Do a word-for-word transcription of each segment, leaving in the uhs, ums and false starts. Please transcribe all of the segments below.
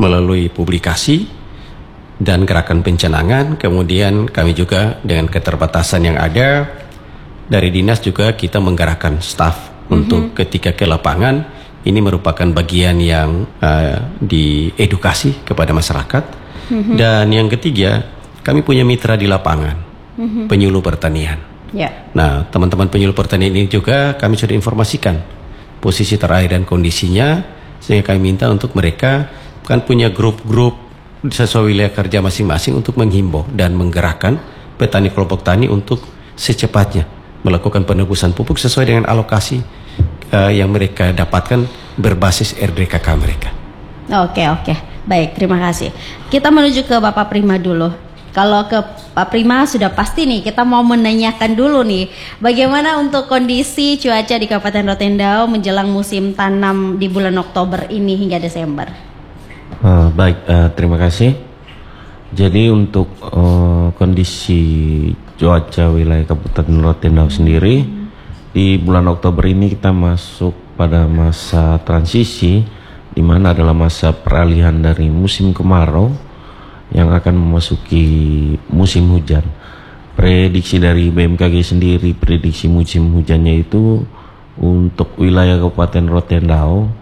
melalui publikasi dan gerakan pencenangan. Kemudian kami juga dengan keterbatasan yang ada dari dinas juga kita menggerakkan staf mm-hmm. untuk ketika ke lapangan. Ini merupakan bagian yang uh, diedukasi kepada masyarakat. Mm-hmm. Dan yang ketiga, kami punya mitra di lapangan, mm-hmm. penyuluh pertanian. Yeah. Nah, teman-teman penyuluh pertanian ini juga kami sudah informasikan posisi terakhir dan kondisinya, sehingga kami minta untuk mereka kan punya grup-grup sesuai wilayah kerja masing-masing untuk menghimbau dan menggerakkan petani kelompok tani untuk secepatnya melakukan penebusan pupuk sesuai dengan alokasi uh, yang mereka dapatkan berbasis R D K K mereka. Oke oke, baik, terima kasih. Kita menuju ke Bapak Prima dulu. Kalau ke Pak Prima sudah pasti nih, kita mau menanyakan dulu nih, bagaimana untuk kondisi cuaca di Kabupaten Rotendao menjelang musim tanam di bulan Oktober ini hingga Desember. Uh, baik, uh, terima kasih. Jadi untuk uh, kondisi cuaca wilayah Kabupaten Rotendao sendiri, hmm. di bulan Oktober ini kita masuk pada masa transisi, di mana adalah masa peralihan dari musim kemarau yang akan memasuki musim hujan. Prediksi dari B M K G sendiri, prediksi musim hujannya itu untuk wilayah Kabupaten Rotendao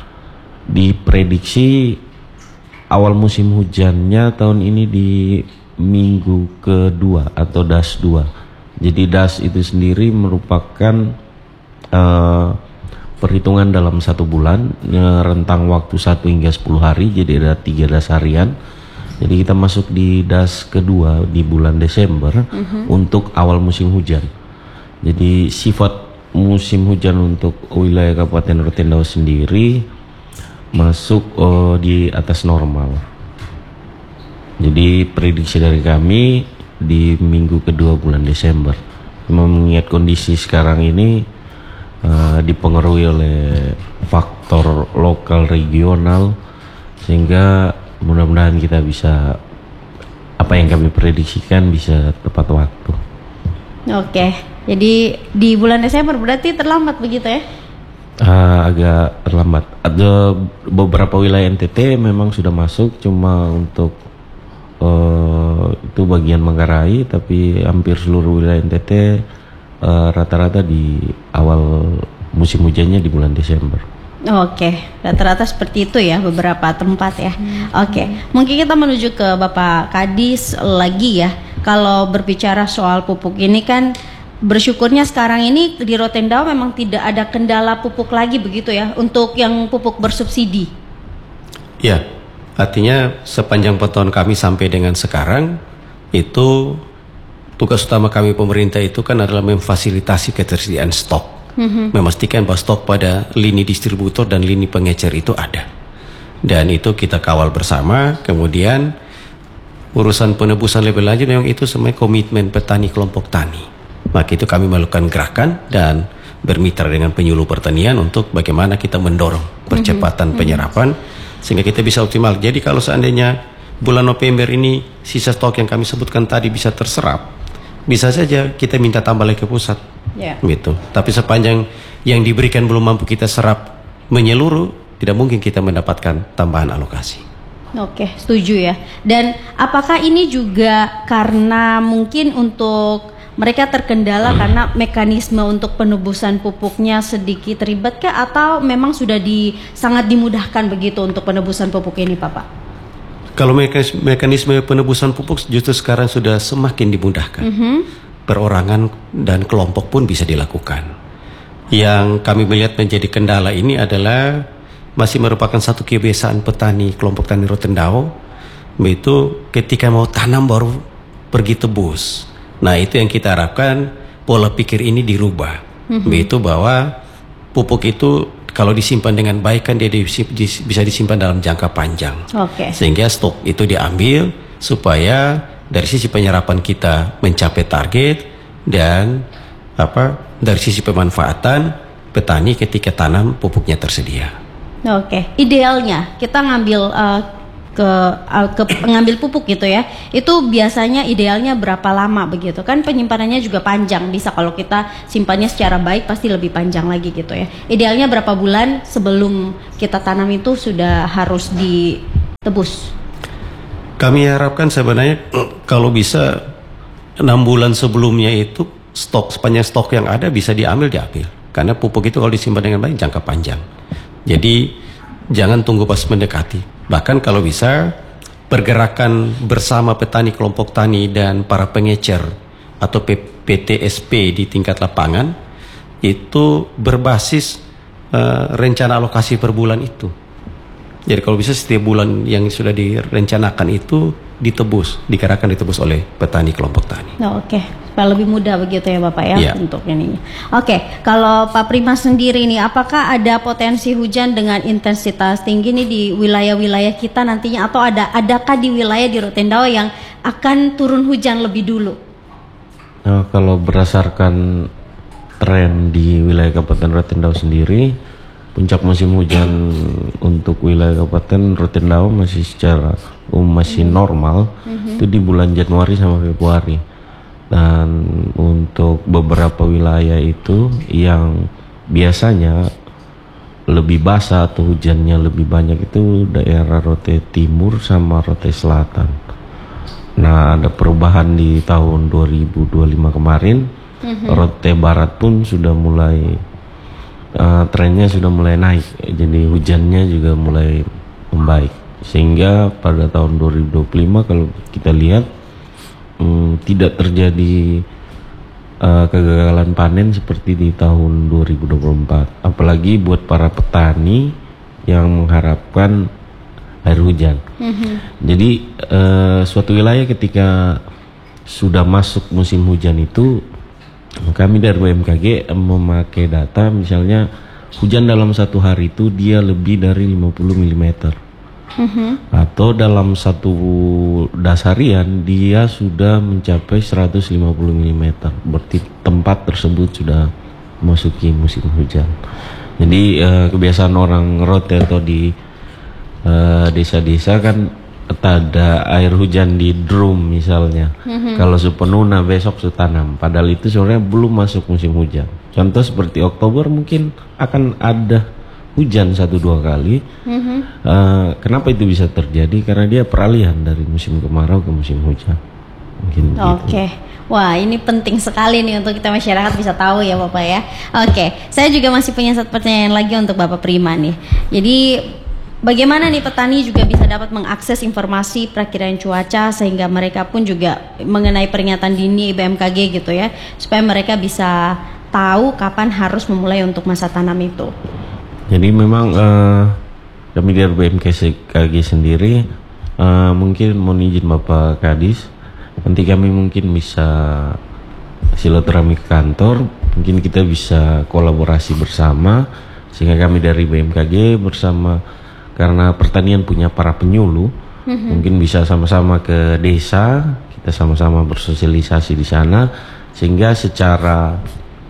diprediksi awal musim hujannya tahun ini di minggu kedua atau D A S dua. Jadi D A S itu sendiri merupakan uh, perhitungan dalam satu bulan, rentang waktu satu hingga sepuluh hari, jadi ada tiga D A S harian. Jadi kita masuk di D A S kedua di bulan Desember uh-huh. untuk awal musim hujan. Jadi sifat musim hujan untuk wilayah Kabupaten Rotendao sendiri masuk uh, di atas normal. Jadi prediksi dari kami di minggu kedua bulan Desember. Mengingat kondisi sekarang ini uh, dipengaruhi oleh faktor lokal regional, sehingga mudah-mudahan kita bisa, apa yang kami prediksikan bisa tepat waktu. Oke, jadi di bulan Desember berarti terlambat begitu ya? Uh, agak terlambat. Ada beberapa wilayah N T T memang sudah masuk, cuma untuk uh, itu bagian Manggarai, tapi hampir seluruh wilayah N T T uh, rata-rata di awal musim hujannya di bulan Desember. Oke, rata-rata seperti itu ya beberapa tempat ya. Hmm. Oke, mungkin kita menuju ke Bapak Kadis lagi ya. Kalau berbicara soal pupuk ini kan, bersyukurnya sekarang ini di Rotendao memang tidak ada kendala pupuk lagi begitu ya, untuk yang pupuk bersubsidi. Ya, artinya sepanjang pantauan kami sampai dengan sekarang itu tugas utama kami pemerintah itu kan adalah memfasilitasi ketersediaan stok. Mm-hmm. Memastikan bahwa stok pada lini distributor dan lini pengecer itu ada, dan itu kita kawal bersama. Kemudian urusan penebusan lebih lanjut yang itu semuanya komitmen petani kelompok tani, maka itu kami melakukan gerakan dan bermitra dengan penyuluh pertanian untuk bagaimana kita mendorong percepatan mm-hmm. penyerapan sehingga kita bisa optimal. Jadi kalau seandainya bulan November ini sisa stok yang kami sebutkan tadi bisa terserap, bisa saja kita minta tambah lagi ke pusat, yeah. gitu. Tapi sepanjang yang diberikan belum mampu kita serap menyeluruh, tidak mungkin kita mendapatkan tambahan alokasi. Oke, setuju ya. Dan apakah ini juga karena mungkin untuk mereka terkendala hmm. karena mekanisme untuk penebusan pupuknya sedikit ribet kah, atau memang sudah di sangat dimudahkan begitu untuk penebusan pupuk ini, Bapak? Kalau mekanisme, mekanisme penebusan pupuk justru sekarang sudah semakin dimudahkan. Mm-hmm. Perorangan dan kelompok pun bisa dilakukan. Yang kami melihat menjadi kendala ini adalah masih merupakan satu kebiasaan petani kelompok tani Rotendao, itu ketika mau tanam baru pergi tebus. Nah, itu yang kita harapkan pola pikir ini dirubah. Mm-hmm. Itu bahwa pupuk itu kalau disimpan dengan baik kan dia bisa disimpan dalam jangka panjang. Okay. Sehingga stok itu diambil supaya dari sisi penyerapan kita mencapai target, dan apa dari sisi pemanfaatan petani ketika tanam pupuknya tersedia. Oke, okay. Idealnya kita ngambil uh, ke uh, ke ngambil pupuk gitu ya. Itu biasanya idealnya berapa lama begitu? Kan penyimpanannya juga panjang. Bisa kalau kita simpannya secara baik pasti lebih panjang lagi gitu ya. Idealnya berapa bulan sebelum kita tanam itu sudah harus di tebus? Kami harapkan sebenarnya kalau bisa enam bulan sebelumnya itu stok sepanjang stok yang ada bisa diambil diambil. Karena pupuk itu kalau disimpan dengan baik jangka panjang. Jadi jangan tunggu pas mendekati. Bahkan kalau bisa pergerakan bersama petani, kelompok tani dan para pengecer atau P T S P di tingkat lapangan itu berbasis uh, rencana alokasi per bulan itu. Jadi kalau bisa setiap bulan yang sudah direncanakan itu ditebus, dikerahkan ditebus oleh petani kelompok tani. Oh, Oke, okay. Supaya lebih mudah begitu ya Bapak ya, ya. Untuk ininya. Oke, okay. Kalau Pak Prima sendiri nih, apakah ada potensi hujan dengan intensitas tinggi nih di wilayah-wilayah kita nantinya, atau ada adakah di wilayah di Rotendao yang akan turun hujan lebih dulu? Nah, kalau berdasarkan tren di wilayah Kabupaten Rotendao sendiri, puncak musim hujan untuk wilayah Kabupaten Rotendao masih secara um, masih mm-hmm. normal mm-hmm. itu di bulan Januari sama Februari, dan untuk beberapa wilayah itu yang biasanya lebih basah atau hujannya lebih banyak itu daerah Rote Timur sama Rote Selatan. Nah, ada perubahan di tahun dua ribu dua puluh lima kemarin, mm-hmm. Rote Barat pun sudah mulai Uh, trennya sudah mulai naik, jadi hujannya juga mulai membaik, sehingga pada tahun dua ribu dua puluh lima kalau kita lihat um, tidak terjadi uh, kegagalan panen seperti di tahun dua ribu dua puluh empat, apalagi buat para petani yang mengharapkan air hujan. Mm-hmm. Jadi uh, suatu wilayah ketika sudah masuk musim hujan itu, kami dari B M K G memakai data, misalnya hujan dalam satu hari itu dia lebih dari lima puluh milimeter, mm-hmm. atau dalam satu dasarian dia sudah mencapai seratus lima puluh milimeter, berarti tempat tersebut sudah memasuki musim hujan. Jadi eh, kebiasaan orang Rote atau di eh, desa-desa kan ada air hujan di drum misalnya, mm-hmm. kalau sepenuh nah besok setanam, padahal itu sebenarnya belum masuk musim hujan. Contoh seperti Oktober mungkin akan ada hujan satu dua kali. Mm-hmm. uh, kenapa itu bisa terjadi? Karena dia peralihan dari musim kemarau ke musim hujan. Mungkin Oke, okay. Gitu. Wah ini penting sekali nih untuk kita masyarakat bisa tahu ya Bapak ya. Oke, okay. Saya juga masih punya satu pertanyaan lagi untuk Bapak Prima nih. Jadi bagaimana nih petani juga bisa dapat mengakses informasi perakiraan cuaca sehingga mereka pun juga mengenai peringatan dini B M K G gitu ya, supaya mereka bisa tahu kapan harus memulai untuk masa tanam itu. Jadi memang uh, kami dari B M K G sendiri uh, mungkin mohon izin Bapak Kadis, nanti kami mungkin bisa silaturahmi ke kantor, mungkin kita bisa kolaborasi bersama, sehingga kami dari B M K G bersama, karena pertanian punya para penyuluh, mm-hmm. mungkin bisa sama-sama ke desa, kita sama-sama bersosialisasi di sana, sehingga secara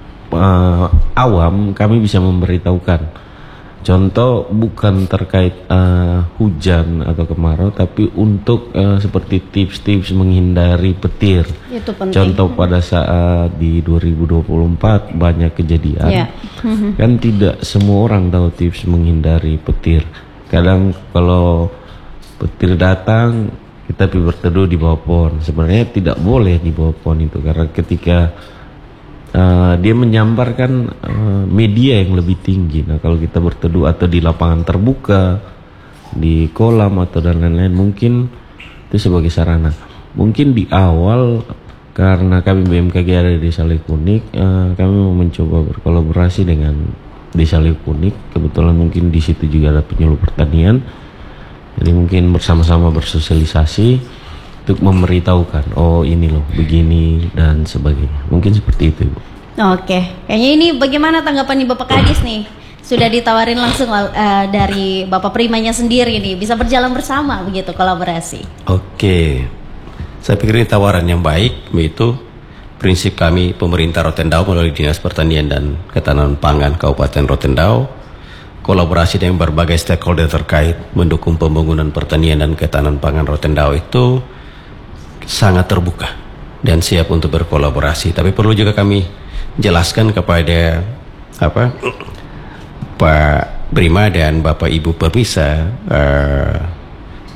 uh, awam kami bisa memberitahukan. Contoh bukan terkait uh, hujan atau kemarau, tapi untuk uh, seperti tips-tips menghindari petir. Itu penting. Contoh pada saat di dua ribu dua puluh empat banyak kejadian, yeah. mm-hmm. kan tidak semua orang tahu tips menghindari petir. Kadang kalau petir datang kita pergi berteduh di bawah pohon. Sebenarnya tidak boleh di bawah pohon itu, karena ketika uh, dia menyambarkan uh, media yang lebih tinggi. Nah kalau kita berteduh atau di lapangan terbuka, di kolam atau dan lain-lain, mungkin itu sebagai sarana. Mungkin di awal karena kami B M K G ada di Desa Lekunik, uh, kami mau mencoba berkolaborasi dengan Desa Lekunik, kebetulan mungkin di situ juga ada penyuluh pertanian, jadi mungkin bersama-sama bersosialisasi untuk memberitahukan, oh ini loh begini dan sebagainya, mungkin seperti itu Ibu. Oke, kayaknya ini bagaimana tanggapan Bapak Kadis nih? Sudah ditawarin langsung uh, dari Bapak Primanya sendiri nih, bisa berjalan bersama begitu, kolaborasi. Oke, saya pikir ini tawaran yang baik, begitu. Prinsip kami pemerintah Rotendao melalui Dinas Pertanian dan Ketahanan Pangan Kabupaten Rotendao kolaborasi dengan berbagai stakeholder terkait mendukung pembangunan pertanian dan ketahanan pangan Rotendao itu sangat terbuka dan siap untuk berkolaborasi. Tapi perlu juga kami jelaskan kepada apa Pak Prima dan Bapak Ibu Permisa, uh,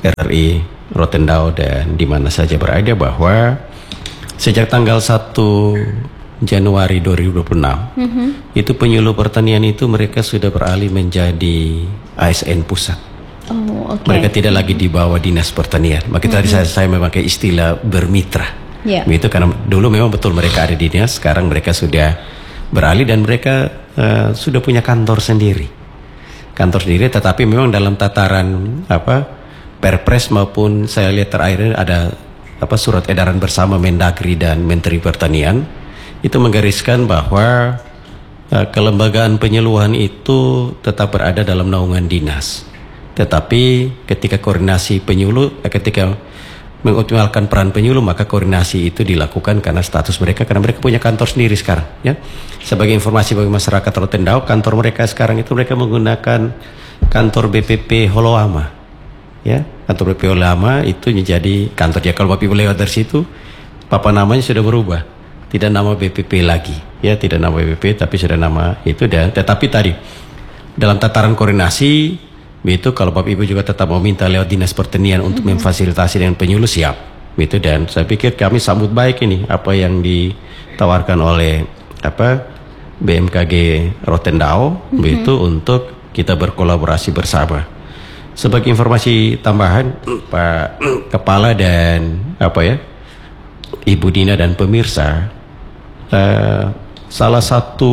R R I Rotendao dan di mana saja berada bahwa sejak tanggal satu Januari dua ribu dua puluh enam mm-hmm. itu penyuluh pertanian itu mereka sudah beralih menjadi A S N pusat. Oh, okay. Mereka tidak lagi di bawah dinas pertanian. Maka mm-hmm. tadi saya, saya memakai istilah bermitra. Yeah. Itu karena dulu memang betul mereka ada di dinas, sekarang mereka sudah beralih dan mereka uh, sudah punya kantor sendiri. Kantor sendiri, tetapi memang dalam tataran apa Perpres maupun saya lihat terakhir ada apa surat edaran bersama Mendagri dan Menteri Pertanian itu menggariskan bahwa uh, kelembagaan penyuluhan itu tetap berada dalam naungan dinas. Tetapi ketika koordinasi penyuluh, eh, ketika mengoptimalkan peran penyuluh, maka koordinasi itu dilakukan karena status mereka, karena mereka punya kantor sendiri sekarang. Ya, sebagai informasi bagi masyarakat Rotendao, kantor mereka sekarang itu mereka menggunakan kantor B P P Holoama. Ya, kantor B P P Holoama itu menjadi kantor. Ya, kalau Bapak Ibu lewat dari situ, papa namanya sudah berubah. Tidak nama B P P lagi, ya tidak nama B P P tapi sudah nama itu. Dan tetapi tadi dalam tataran koordinasi itu kalau Bapak Ibu juga tetap mau minta lewat dinas pertanian untuk mm-hmm. memfasilitasi dengan penyuluh, siap itu. Dan saya pikir kami sambut baik ini apa yang ditawarkan oleh apa B M K G Rotendao mm-hmm. itu untuk kita berkolaborasi bersama. Sebagai informasi tambahan Pak Kepala dan apa ya Ibu Dina dan pemirsa, Uh, salah satu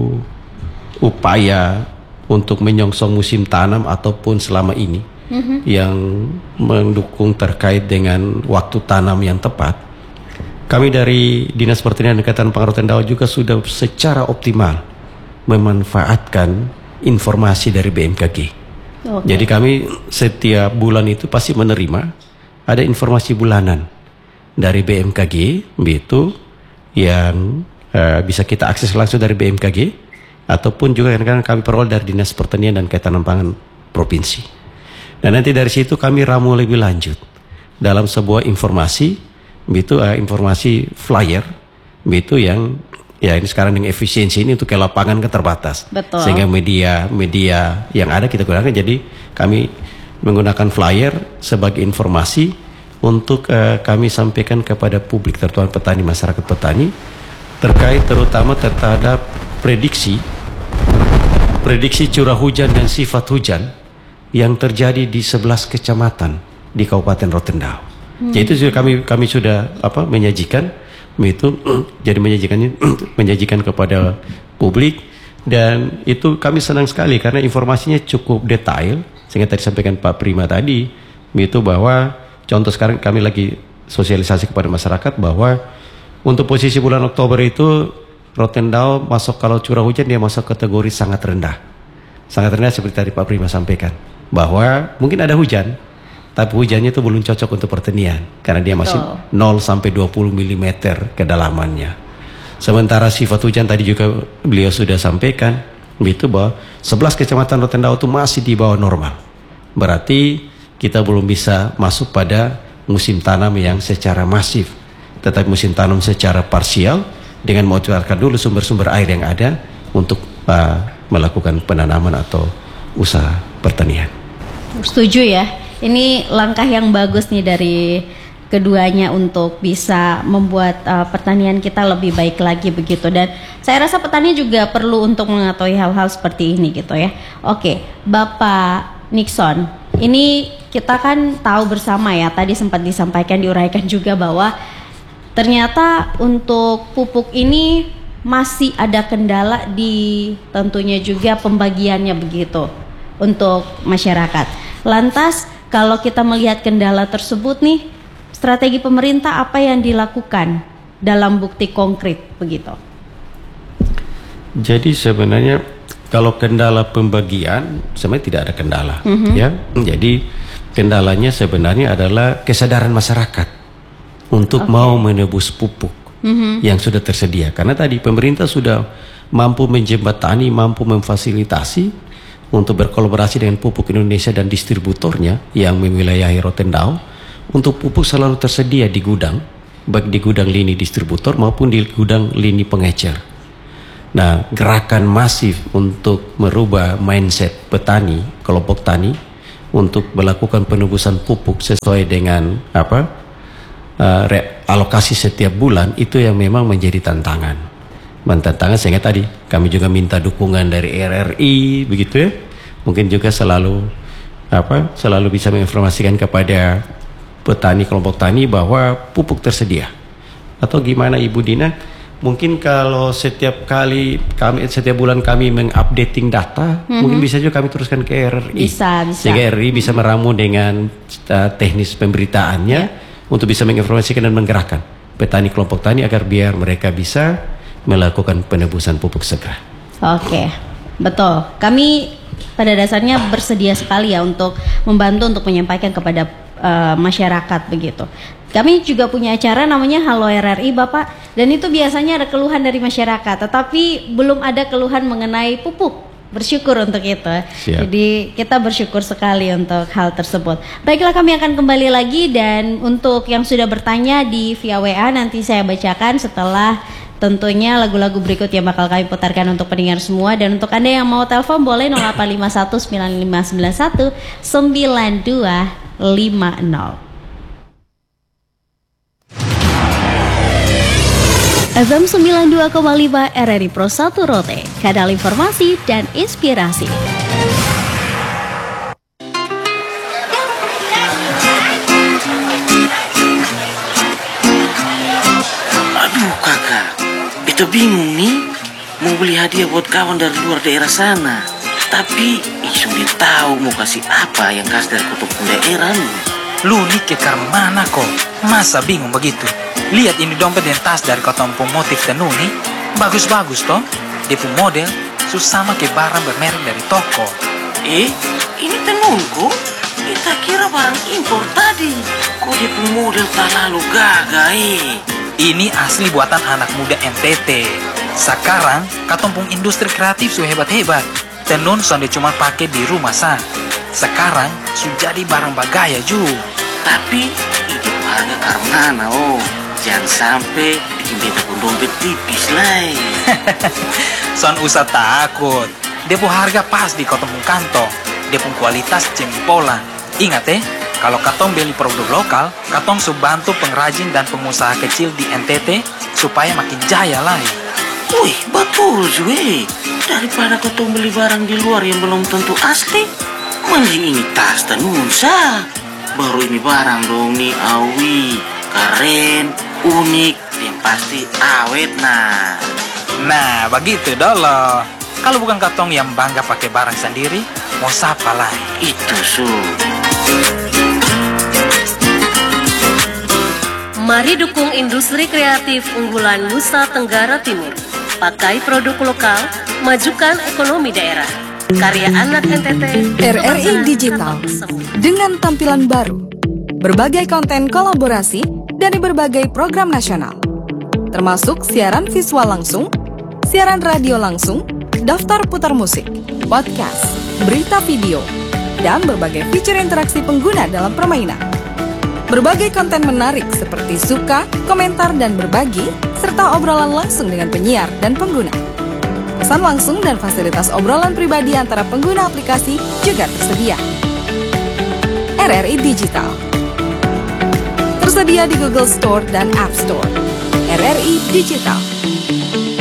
upaya untuk menyongsong musim tanam ataupun selama ini mm-hmm. yang mendukung terkait dengan waktu tanam yang tepat, kami dari Dinas Pertanian dan Ketahanan Pangan Rotendao juga sudah secara optimal memanfaatkan informasi dari B M K G. Okay. Jadi kami setiap bulan itu pasti menerima ada informasi bulanan dari B M K G begitu, yang uh, bisa kita akses langsung dari B M K G ataupun juga kadang-kadang kami peroleh dari Dinas Pertanian dan Ketahanan Pangan Provinsi. Dan nanti dari situ kami ramu lebih lanjut dalam sebuah informasi, begitu uh, informasi flyer, begitu yang ya ini sekarang dengan efisiensi ini untuk ke lapangan kan terbatas. Betul. Sehingga media-media yang ada kita gunakan. Jadi kami menggunakan flyer sebagai informasi untuk uh, kami sampaikan kepada publik, terutama petani, masyarakat petani, terkait terutama terhadap prediksi prediksi curah hujan dan sifat hujan yang terjadi di sebelas kecamatan di Kabupaten Rotendao. Hmm. Jadi itu kami kami sudah apa menyajikan itu jadi menyajikannya menyajikan kepada publik, dan itu kami senang sekali karena informasinya cukup detail sehingga tadi sampaikan Pak Prima tadi itu bahwa contoh sekarang kami lagi sosialisasi kepada masyarakat bahwa untuk posisi bulan Oktober itu Rotendao masuk, kalau curah hujan dia masuk kategori sangat rendah. Sangat rendah seperti tadi Pak Prima sampaikan bahwa mungkin ada hujan tapi hujannya itu belum cocok untuk pertanian karena dia masih oh. nol sampai dua puluh milimeter kedalamannya. Sementara sifat hujan tadi juga beliau sudah sampaikan begitu bahwa sebelas kecamatan Rotendao itu masih di bawah normal. Berarti kita belum bisa masuk pada musim tanam yang secara masif, tetapi musim tanam secara parsial dengan memanfaatkan dulu sumber-sumber air yang ada untuk uh, melakukan penanaman atau usaha pertanian. Setuju ya, ini langkah yang bagus nih dari keduanya untuk bisa membuat uh, pertanian kita lebih baik lagi begitu. Dan saya rasa petani juga perlu untuk mengetahui hal-hal seperti ini gitu ya. Oke, Bapak Nixon, ini kita kan tahu bersama ya, tadi sempat disampaikan, diuraikan juga bahwa ternyata untuk pupuk ini masih ada kendala di tentunya juga pembagiannya begitu untuk masyarakat. Lantas kalau kita melihat kendala tersebut nih, strategi pemerintah apa yang dilakukan dalam bukti konkret begitu? Jadi sebenarnya kalau kendala pembagian sebenarnya tidak ada kendala, mm-hmm. ya. Jadi kendalanya sebenarnya adalah kesadaran masyarakat untuk okay. mau menebus pupuk mm-hmm. yang sudah tersedia. Karena tadi pemerintah sudah mampu menjembatani, mampu memfasilitasi untuk berkolaborasi dengan Pupuk Indonesia dan distributornya yang mewilayahi Rotendao untuk pupuk selalu tersedia di gudang, baik di gudang lini distributor maupun di gudang lini pengecer. Nah, gerakan masif untuk merubah mindset petani, kelompok tani untuk melakukan penebusan pupuk sesuai dengan apa uh, alokasi setiap bulan, itu yang memang menjadi tantangan. Tantangan sehingga tadi kami juga minta dukungan dari R R I, begitu ya. Mungkin juga selalu apa selalu bisa menginformasikan kepada petani, kelompok tani bahwa pupuk tersedia. Atau gimana Ibu Dina? Mungkin kalau setiap kali kami setiap bulan kami mengupdating data, mm-hmm. mungkin bisa juga kami teruskan ke R R I. Bisa, bisa. Sehingga R R I bisa meramu dengan uh, teknis pemberitaannya yeah. untuk bisa menginformasikan dan menggerakkan petani kelompok tani agar biar mereka bisa melakukan penebusan pupuk segera. Oke, betul. Kami pada dasarnya bersedia sekali ya untuk membantu untuk menyampaikan kepada uh, masyarakat begitu. Kami juga punya acara namanya Halo R R I Bapak, dan itu biasanya ada keluhan dari masyarakat, tetapi belum ada keluhan mengenai pupuk. Bersyukur untuk itu. Siap. Jadi kita bersyukur sekali untuk hal tersebut. Baiklah, kami akan kembali lagi, dan untuk yang sudah bertanya di via W A nanti saya bacakan setelah tentunya lagu-lagu berikut yang bakal kami putarkan untuk pendengar semua. Dan untuk Anda yang mau telepon boleh nol delapan lima satu sembilan lima sembilan satu sembilan dua lima nol. F M sembilan puluh dua koma lima R R I Pro satu Rote, kanal informasi dan inspirasi. Aduh kakak, beta bingung nih, mau beli hadiah buat kawan dari luar daerah sana. Tapi isu dia tahu mau kasih apa yang khas dari kutub daerah lu. Lu nih kekar mana kok? Masa bingung begitu? Lihat ini dompet dan tas dari Kotompong motif tenun nih. Bagus-bagus toh. Dia pun model susama ke barang bermerek dari toko. Eh, ini tenunku? Kita kira barang impor tadi. Kok dia pun model terlalu gagah eh. Ini asli buatan anak muda N T T. Sekarang Kotompong industri kreatif sudah hebat-hebat. Tenun sonde cuma pakai di rumah sah. Sekarang sudah jadi barang bagaya juga. Tapi ini harga karena oh. Jangan sampai bikin beta pun dompet tipis lah. Son usah takut. Dia pun harga pas di Kotompong kantong. Dia pun kualitas jempolan. Ingat eh, kalau katong beli produk lokal, katong bantu pengrajin dan pengusaha kecil di N T T supaya makin jaya lah. Wih, betul juga. Daripada katong beli barang di luar yang belum tentu asli, mending ini tas tenun sah. Baru ini barang dong nih awi, keren, unik, yang pasti awet nah. Nah, begitu dolo. Kalau bukan katong yang bangga pakai barang sendiri, mau siapa lah? Itu su. Mari dukung industri kreatif unggulan Nusa Tenggara Timur. Pakai produk lokal, majukan ekonomi daerah. Karya anak N T T R R I Digital dengan tampilan baru, berbagai konten kolaborasi dari berbagai program nasional, termasuk siaran visual langsung, siaran radio langsung, daftar putar musik, podcast, berita video, dan berbagai fitur interaksi pengguna dalam permainan. Berbagai konten menarik seperti suka, komentar, dan berbagi, serta obrolan langsung dengan penyiar dan pengguna. Pesan langsung dan fasilitas obrolan pribadi antara pengguna aplikasi juga tersedia. R R I Digital tersedia di Google Store dan App Store. R R I Digital.